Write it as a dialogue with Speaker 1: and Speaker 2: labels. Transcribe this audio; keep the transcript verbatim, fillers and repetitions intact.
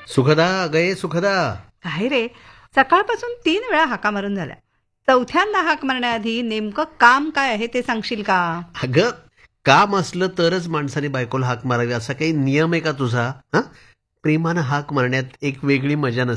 Speaker 1: सुखदा गये सुखदा.
Speaker 2: काय रे, सकाळपासून तीन वेळा हाका मारून झाल्या. चौथ्यांदा हाक मारण्याआधी नेमकं काम काय आहे ते सांगशील का?
Speaker 1: अगं काम असलं तरच माणसाने बायकोला हाक मारावी असा काही नियम आहे का तुझा? हा, प्रेमानं हाक मारण्यात एक वेगळी मजा नसते.